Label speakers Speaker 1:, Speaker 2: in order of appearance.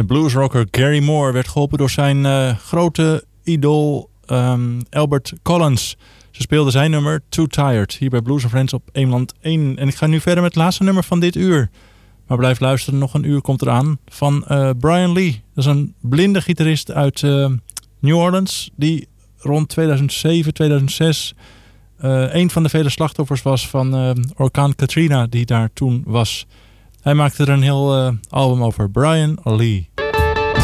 Speaker 1: bluesrocker Gary Moore werd geholpen door zijn grote idool Albert Collins. Ze speelden zijn nummer Too Tired hier bij Blues & Friends op Eemland 1. En ik ga nu verder met het laatste nummer van dit uur. Maar blijf luisteren, nog een uur komt eraan. Van Brian Lee. Dat is een blinde gitarist uit New Orleans. Die rond 2007, 2006 een van de vele slachtoffers was van orkaan Katrina die daar toen was. Hij maakte er een heel album over. Brian Lee.